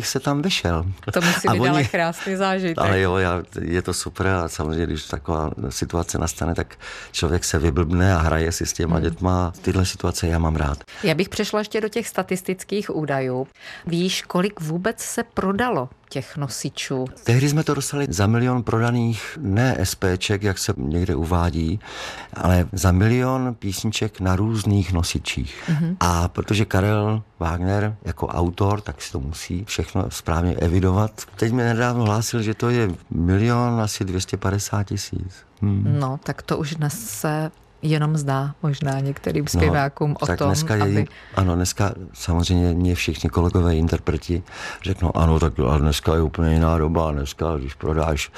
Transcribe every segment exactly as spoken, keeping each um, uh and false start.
se tam vešel. To musí být ale krásný zážitek. Ale jo, já, je to super a samozřejmě, když taková situace nastane, tak člověk se vyblbne a hraje si s těma hmm. dětma. Tyhle situace já mám rád. Já bych přešla ještě do těch statistických údajů. Víš, kolik vůbec se prodalo těch nosičů? Tehdy jsme to dostali za milion prodaných, ne SPček, jak se někde uvádí, ale za milion písniček na různých nosičích. Mm-hmm. A protože Karel Wagner jako autor, tak si to musí všechno správně evidovat. Teď mi nedávno hlásil, že to je milion asi dvě stě padesát tisíc. Hmm. No, tak to už dnes se jenom zdá možná některým zpěvákům no, o tom, dneska aby... Je, ano, dneska samozřejmě mě všichni kolegové interpreti řeknou, ano, tak dneska je úplně jiná doba, dneska, když prodáš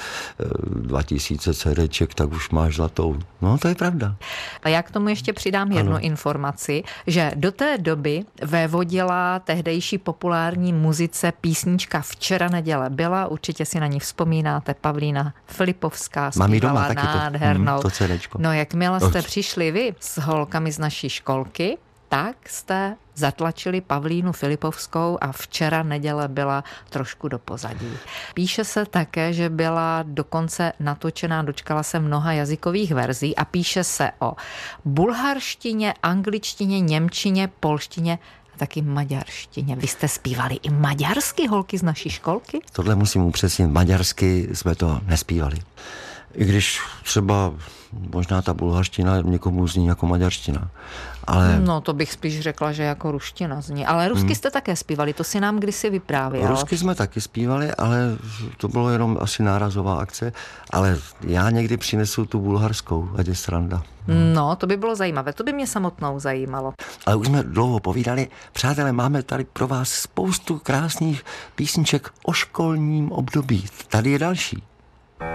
dva tisíce CDček, tak už máš zlatou. No, to je pravda. A já k tomu ještě přidám jednu ano. informaci, že do té doby vévodila tehdejší populární muzice písnička Včera neděle byla, určitě si na ní vzpomínáte, Pavlína Filipovská zpívala nádhernou. To, hmm, to CDčko. No, jakmile jste přišli vy s holkami z naší školky, tak jste zatlačili Pavlínu Filipovskou a Včera neděle byla trošku do pozadí. Píše se také, že byla dokonce natočená, dočkala se mnoha jazykových verzí a píše se o bulharštině, angličtině, němčině, polštině a taky maďarštině. Vy jste zpívali i maďarsky, holky z naší školky? Tohle musím upřesnit, maďarsky jsme to nespívali. I když třeba možná ta bulharština někomu zní jako maďarština. Ale... No, to bych spíš řekla, že jako ruština zní. Ale rusky hmm. jste také zpívali, to si nám kdysi vyprávěl. Rusky jsme taky zpívali, ale to bylo jenom asi nárazová akce. Ale já někdy přinesu tu bulharskou, ať je sranda. Hmm. No, to by bylo zajímavé, to by mě samotnou zajímalo. Ale už jsme dlouho povídali. Přátelé, máme tady pro vás spoustu krásných písniček o školním období. Tady je další.